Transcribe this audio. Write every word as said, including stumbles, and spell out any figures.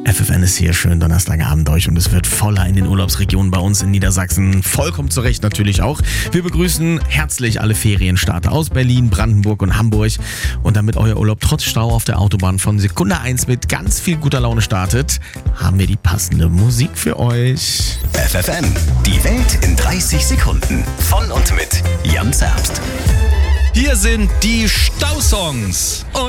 F F N ist hier, schönen Donnerstagabend euch und es wird voller in den Urlaubsregionen bei uns in Niedersachsen. Vollkommen zu Recht natürlich auch. Wir begrüßen herzlich alle Ferienstarter aus Berlin, Brandenburg und Hamburg. Und damit euer Urlaub trotz Stau auf der Autobahn von Sekunde eins mit ganz viel guter Laune startet, haben wir die passende Musik für euch. F F N, die Welt in dreißig Sekunden. Von und mit Jan Zerbst. Hier sind die Stausongs.